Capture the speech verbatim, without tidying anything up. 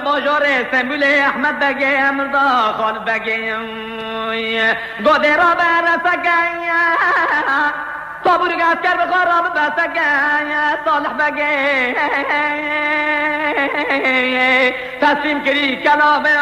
باجاره سمبول احمد بگه امردا خان بگه گوده را برسگه صابور عسكر بخرام بسگه صالح بگه تسلیم کری کلام